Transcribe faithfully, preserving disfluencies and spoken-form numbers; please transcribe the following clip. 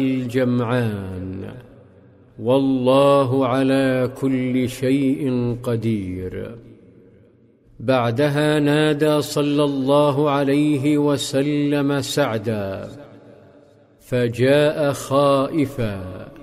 الجمعان، والله على كل شيء قدير. بعدها نادى صلى الله عليه وسلم سعدا، فجاء خائفا